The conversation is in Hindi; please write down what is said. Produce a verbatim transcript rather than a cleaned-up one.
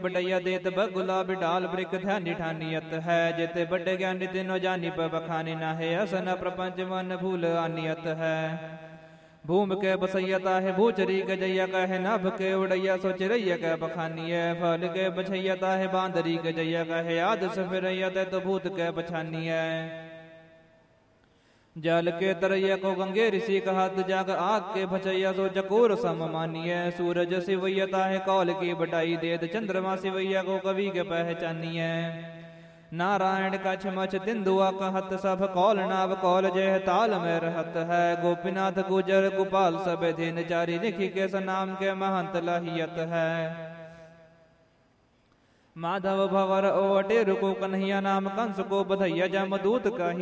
बटैया देत बगुला बिडाल ब्रिक ध्यानी ठानियत है। जेते बड़े ज्ञानी तिनो जानी पर बखानी ना है। असन प्रपंच मन भूल आनियत है। भूम के बसैयता है भूचरी के जैया का है। नभ के उड़ैया सो चिड़ैया का बखानी है। फल के बछैयता है बांदरी के जैया का है। आद से फिरैयत है तो भूत के बछानी है। जल के तरैया को गंगे ऋषि कहत जाग। आग के भचैया सो चकोर सम मानिय। सूरज सिवैयता है कौल की बटाई देत। चंद्रमा सिवैया को कवि के पहचानिय। नारायण का छमच तिंदुआ कहत सब। कौल नाव कौल जय ताल में रहत है। गोपीनाथ गुजर गोपाल सब दिन चारी। लिखी के सनाम के महंत लहियत है। माधव भवर ओ अटे रुको कन्हैया नाम कंस को बधैया। जमदूत कही